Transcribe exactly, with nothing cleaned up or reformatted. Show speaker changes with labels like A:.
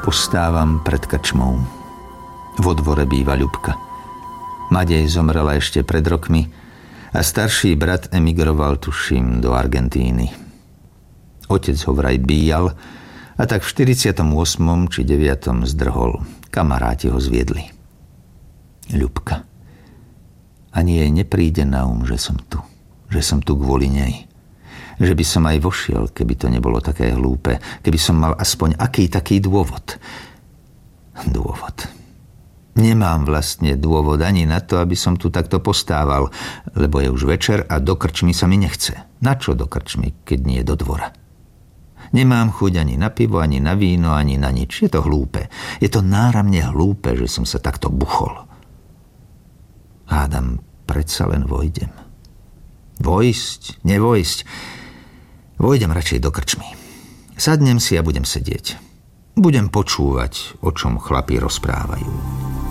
A: Postávam pred krčmou. Vo dvore býva Ľubka. Madej zomrela ešte pred rokmi a starší brat emigroval, tuším, do Argentíny. Otec ho vraj bíjal a tak v štyridsiatom ôsmom či deviatom zdrhol. Kamaráti ho zviedli. Ľubka. Ani jej nepríde na um, že som tu. Že som tu kvôli nej. Že by som aj vošiel, keby to nebolo také hlúpe. Keby som mal aspoň aký taký dôvod. Dôvod. Nemám vlastne dôvod ani na to, aby som tu takto postával, lebo je už večer a do krčmy sa mi nechce. Na čo do krčmy, keď nie do dvora? Nemám chuť ani na pivo, ani na víno, ani na nič. Je to hlúpe. Je to náramne hlúpe, že som sa takto buchol. Hádam, predsa len vojdem. Vojsť, nevojsť. Vojdem radšej do krčmy. Sadnem si a budem sedieť. Budem počúvať, o čom chlapi rozprávajú.